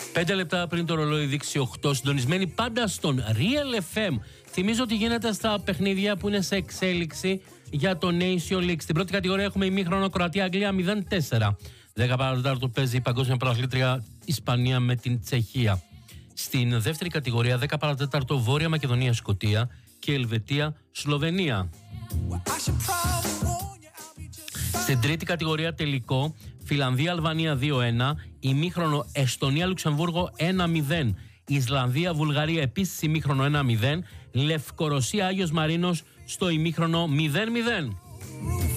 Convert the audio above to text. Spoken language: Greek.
5 λεπτά πριν το ρολόι δείξει 8, συντονισμένοι πάντα στον Real FM. Θυμίζω ότι γίνεται στα παιχνίδια που είναι σε εξέλιξη για το Nation League. Στην πρώτη κατηγορία έχουμε ημίχρονο Κροατία-Αγγλία 0-4. 10 παρατέταρτο παίζει η παγκόσμια πρωταθλήτρια Ισπανία με την Τσεχία. Στην δεύτερη κατηγορία 10 παρατέταρτο Βόρεια Μακεδονία-Σκωτία και Ελβετία-Σλοβενία. Στην τρίτη κατηγορία τελικό Φιλανδία-Αλβανία 2-1, ημίχρονο Εστονία-Λουξεμβούργο 1-0, Ισλανδία-Βουλγαρία επίσης ημίχρονο 1-0, Λευκορωσία-Άγιος Μαρίνος στο ημίχρονο 0-0.